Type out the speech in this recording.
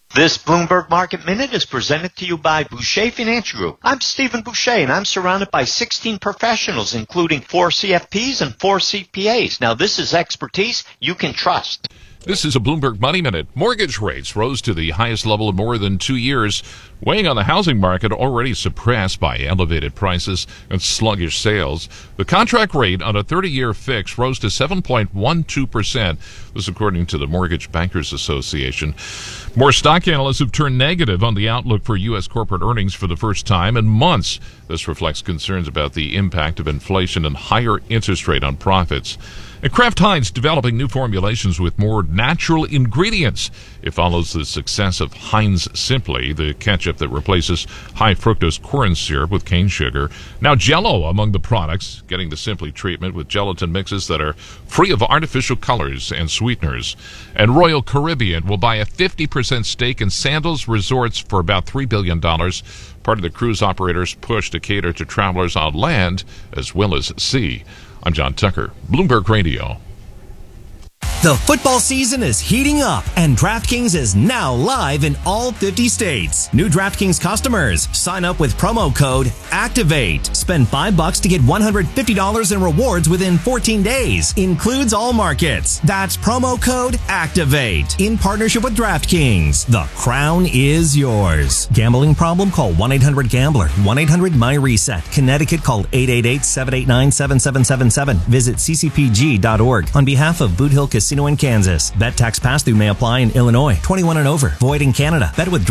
This Bloomberg Market Minute is presented to you by Boucher Financial Group. I'm Stephen Boucher, and I'm surrounded by 16 professionals, including 4 CFPs and 4 CPAs. Now, this is expertise you can trust. This is a Bloomberg Money Minute. Mortgage rates rose to the highest level in more than 2 years, weighing on the housing market already suppressed by elevated prices and sluggish sales. The contract rate on a 30-year fix rose to 7.12%. This according to the Mortgage Bankers Association. More stock analysts have turned negative on the outlook for U.S. corporate earnings for the first time in months. This reflects concerns about the impact of inflation and higher interest rate on profits. And Kraft Heinz developing new formulations with more natural ingredients. It follows the success of Heinz Simply, the ketchup that replaces high fructose corn syrup with cane sugar. Now Jell-O among the products, getting the Simply treatment with gelatin mixes that are free of artificial colors and sweeteners. And Royal Caribbean will buy a 50% stake in Sandals Resorts for about $3 billion. Part of the cruise operators' push to cater to travelers on land as well as sea. I'm John Tucker, Bloomberg Radio. The football season is heating up, and DraftKings is now live in all 50 states. New DraftKings customers, sign up with promo code ACTIVATE. Spend $5 to get $150 in rewards within 14 days. Includes all markets. That's promo code ACTIVATE. In partnership with DraftKings, the crown is yours. Gambling problem? Call 1-800-GAMBLER. 1-800-MY-RESET. Connecticut, call 888-789-7777. Visit ccpg.org. On behalf of Boot Hill Casino in Kansas. Bet tax pass-through may apply in Illinois. 21 and over. Void in Canada. Bet with